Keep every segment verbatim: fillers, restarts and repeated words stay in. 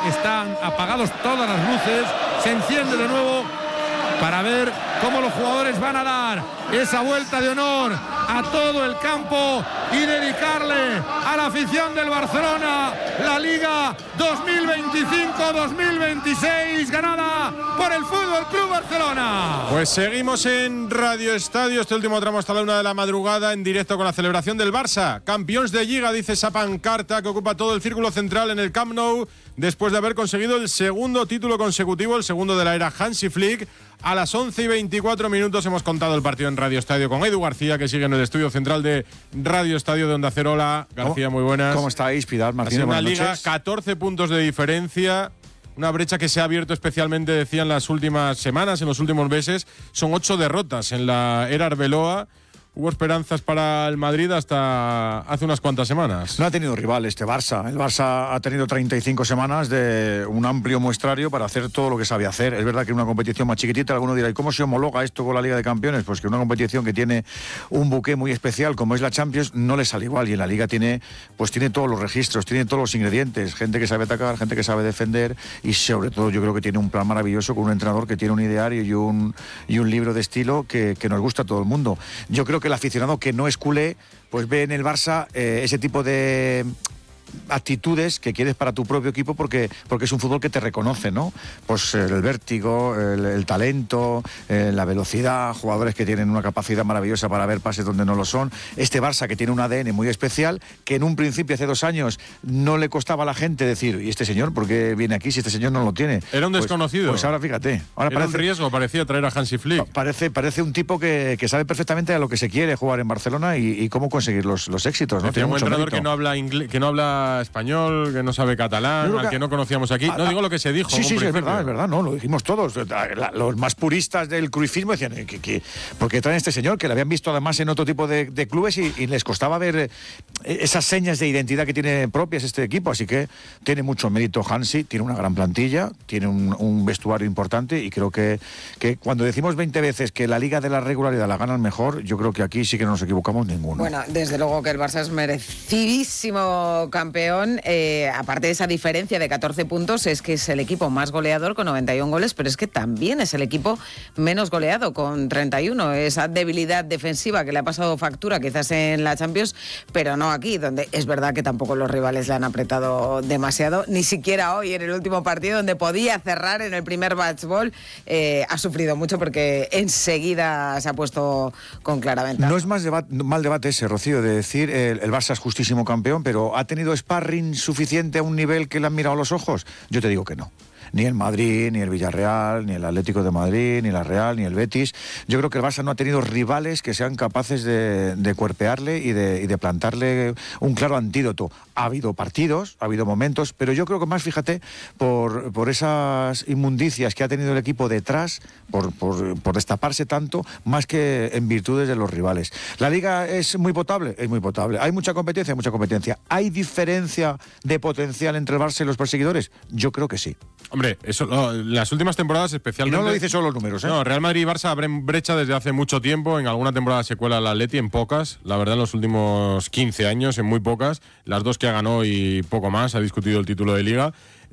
están apagados todas las luces, se enciende de nuevo para ver cómo los jugadores van a dar esa vuelta de honor a todo el campo y dedicarle a la afición del Barcelona la Liga dos mil veinticinco dos mil veintiséis ganada por el Fútbol Club Barcelona. Pues seguimos en Radio Estadio, este último tramo hasta la una de la madrugada, en directo con la celebración del Barça. Campeones de Liga, dice esa pancarta que ocupa todo el círculo central en el Camp Nou, después de haber conseguido el segundo título consecutivo, el segundo de la era Hansi Flick. A las once y veinticuatro minutos hemos contado el partido en Radio Estadio con Edu García, que sigue en el estudio central de Radio Estadio de Onda Cero. Hola, García, ¿Cómo, muy buenas. ¿Cómo estáis, Pilar Martínez? Ha sido una buenas liga, noches. catorce puntos de diferencia, una brecha que se ha abierto especialmente, decía, en las últimas semanas, en los últimos meses. Son ocho derrotas en la era Arbeloa. Hubo esperanzas para el Madrid hasta hace unas cuantas semanas. No ha tenido rival este Barça. El Barça ha tenido treinta y cinco semanas de un amplio muestrario para hacer todo lo que sabe hacer. Es verdad que una competición más chiquitita, alguno dirá, ¿y cómo se homologa esto con la Liga de Campeones? Pues que una competición que tiene un buque muy especial como es la Champions no le sale igual, y en la Liga tiene, pues tiene todos los registros, tiene todos los ingredientes, gente que sabe atacar, gente que sabe defender, y sobre todo yo creo que tiene un plan maravilloso con un entrenador que tiene un ideario y un, y un libro de estilo que, que nos gusta a todo el mundo. Yo creo que el aficionado que no es culé, pues ve en el Barça eh, ese tipo de actitudes que quieres para tu propio equipo, porque, porque es un fútbol que te reconoce, ¿no? Pues el vértigo, el, el talento, eh, la velocidad, jugadores que tienen una capacidad maravillosa para ver pases donde no lo son. Este Barça que tiene un A D N muy especial, que en un principio, hace dos años, no le costaba a la gente decir, ¿y este señor por qué viene aquí si este señor no lo tiene? Era un pues, desconocido. Pues ahora fíjate. Ahora Era parece, un riesgo, parecía traer a Hansi Flick. Parece, parece un tipo que, que sabe perfectamente a lo que se quiere jugar en Barcelona y, y cómo conseguir los, los éxitos, ¿no? Tiene un mucho entrenador mérito. que no habla inglés, que no habla español, que no sabe catalán, que, al que no conocíamos aquí. No digo lo que se dijo. Sí, sí, sí, es verdad, es verdad, no, lo dijimos todos. Los más puristas del cruifismo decían que, que porque traen a este señor, que lo habían visto además en otro tipo de, de clubes y, y les costaba ver esas señas de identidad que tiene propias este equipo. Así que tiene mucho mérito Hansi, tiene una gran plantilla, tiene un, un vestuario importante, y creo que, que cuando decimos veinte veces que la Liga de la regularidad la gana el mejor, yo creo que aquí sí que no nos equivocamos ninguno. Bueno, desde luego que el Barça es merecidísimo campeón. Eh, aparte de esa diferencia de catorce puntos, es que es el equipo más goleador con noventa y un goles, pero es que también es el equipo menos goleado con treinta y uno. Esa debilidad defensiva que le ha pasado factura quizás en la Champions, pero no aquí, donde es verdad que tampoco los rivales le han apretado demasiado, ni siquiera hoy en el último partido donde podía cerrar en el primer match ball. Eh, ha sufrido mucho porque enseguida se ha puesto con clara ventaja. No es más debate, mal debate ese, Rocío, de decir el, el Barça es justísimo campeón, pero ¿ha tenido sparring suficiente a un nivel que le han mirado a los ojos? Yo te digo que no. Ni el Madrid, ni el Villarreal, ni el Atlético de Madrid, ni la Real, ni el Betis. Yo creo que el Barça no ha tenido rivales que sean capaces de, de cuerpearle y de, y de plantarle un claro antídoto. Ha habido partidos, ha habido momentos, pero yo creo que más, fíjate, por, por esas inmundicias que ha tenido el equipo detrás, por, por, por destaparse tanto, más que en virtudes de los rivales. ¿La Liga es muy potable? Es muy potable. ¿Hay mucha competencia? Hay mucha competencia. ¿Hay diferencia de potencial entre el Barça y los perseguidores? Yo creo que sí. Hombre, eso, no, las últimas temporadas especialmente... Y no lo dice solo los números, ¿eh? No, Real Madrid y Barça abren brecha desde hace mucho tiempo. En alguna temporada se cuela el Atleti, en pocas. La verdad, en los últimos quince años, en muy pocas. Las dos que ganó y poco más, ha discutido el título de Liga.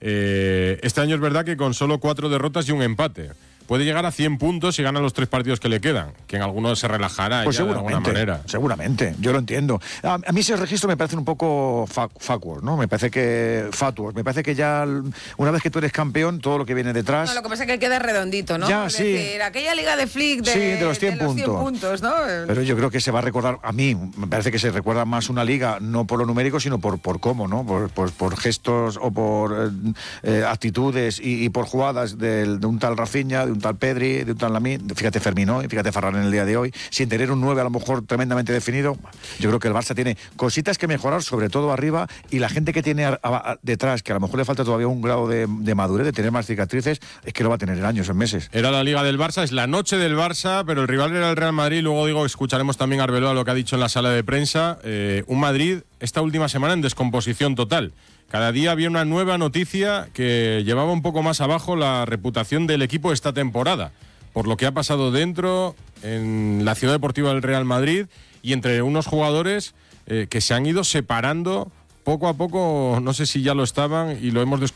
Eh, este año es verdad que con solo cuatro derrotas y un empate. Puede llegar a cien puntos si gana los tres partidos que le quedan, que en algunos se relajará pues ya de alguna manera. Seguramente, yo lo entiendo. A, a mí ese registro me parece un poco fatuos, ¿no? Me parece que fatuos. Me parece que ya una vez que tú eres campeón, todo lo que viene detrás... No, lo que pasa es que queda redondito, ¿no? Ya, es sí. decir, aquella Liga de Flick de, sí, de los cien, de los cien puntos. puntos, ¿no? Pero yo creo que se va a recordar, a mí, me parece que se recuerda más una Liga, no por lo numérico, sino por, por cómo, ¿no? Por, por, por gestos o por eh, eh, actitudes y, y por jugadas de, de un tal Rafinha, de un tal Pedri, de Lamine, fíjate Fermín hoy, fíjate Ferran en el día de hoy, sin tener un nueve a lo mejor tremendamente definido. Yo creo que el Barça tiene cositas que mejorar, sobre todo arriba, y la gente que tiene a, a, detrás, que a lo mejor le falta todavía un grado de, de madurez, de tener más cicatrices, es que lo va a tener en años, en meses. Era la Liga del Barça, es la noche del Barça, pero el rival era el Real Madrid. Luego digo, escucharemos también a Arbeloa lo que ha dicho en la sala de prensa. Eh, un Madrid esta última semana en descomposición total. Cada día había una nueva noticia que llevaba un poco más abajo la reputación del equipo esta temporada, por lo que ha pasado dentro, en la Ciudad Deportiva del Real Madrid, y entre unos jugadores eh, que se han ido separando poco a poco. No sé si ya lo estaban y lo hemos descubierto